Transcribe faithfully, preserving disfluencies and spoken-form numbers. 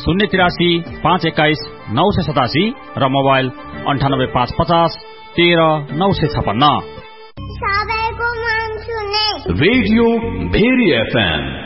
शून्य तिरासी पाँच एक्काइस नौ सय सतासी र मोबाइल अन्ठानब्बे पाँच पचास तेह्र नौ सय छपन्न। Radio very FM